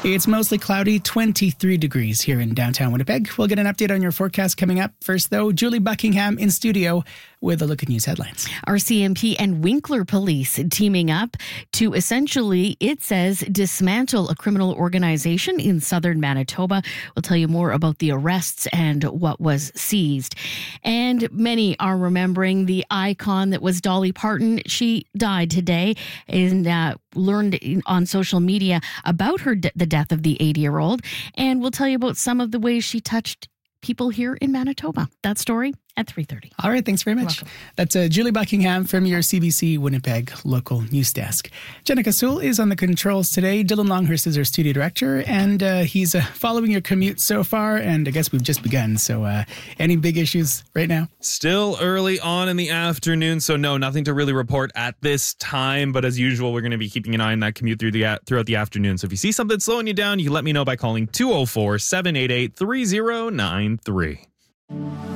It's mostly cloudy, 23 degrees here in downtown Winnipeg. We'll get an update on your forecast coming up. First, though, Julie Buckingham in studio with a look at news headlines. RCMP and Winkler Police teaming up to essentially, it says, dismantle a criminal organization in southern Manitoba. We'll tell you more about the arrests and what was seized. And many are remembering the icon that was Dolly Parton. She died today and learned on social media about the death of the 80-year-old. And we'll tell you about some of the ways she touched people here in Manitoba. That story at 3:30. All right, thanks very much. That's Julie Buckingham from your CBC Winnipeg local news desk. Jenica Sewell is on the controls today. Dylan Longhurst is our studio director, and he's following your commute so far, and I guess we've just begun. So any big issues right now? Still early on in the afternoon, so no, nothing to really report at this time. But as usual, we're going to be keeping an eye on that commute throughout the afternoon. So if you see something slowing you down, you can let me know by calling 204-788-3093.